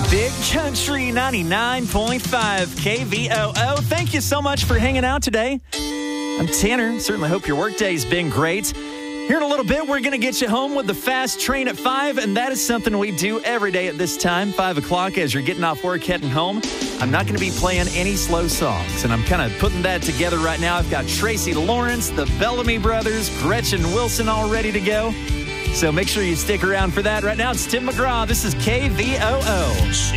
Big Country 99.5 KVOO. Thank you so much for hanging out today. I'm Tanner. Certainly hope your workday's been great. Here in a little bit, we're going to get you home with the fast train at 5, and that is something we do every day at this time, 5 o'clock, as you're getting off work, heading home. I'm not going to be playing any slow songs, and I'm kind of putting that together right now. I've got Tracy Lawrence, the Bellamy Brothers, Gretchen Wilson all ready to go. So make sure you stick around for that. Right now, it's Tim McGraw. This is KVOO.